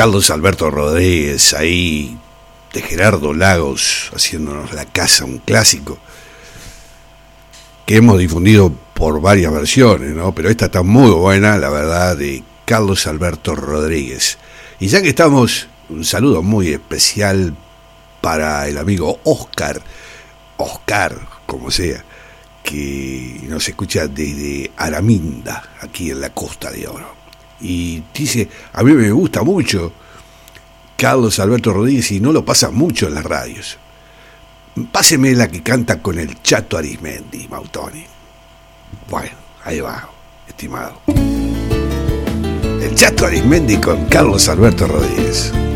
Carlos Alberto Rodríguez, ahí de Gerardo Lagos, haciéndonos La Casa, un clásico que hemos difundido por varias versiones, ¿no? Pero esta está muy buena, la verdad, de Carlos Alberto Rodríguez. Y ya que estamos, un saludo muy especial para el amigo Oscar, como sea, que nos escucha desde Araminda, aquí en la Costa de Oro. Y dice, a mí me gusta mucho Carlos Alberto Rodríguez y no lo pasa mucho en las radios. Páseme la que canta con el Chato Arismendi, Mautoni. Bueno, ahí va, estimado. El Chato Arismendi con Carlos Alberto Rodríguez.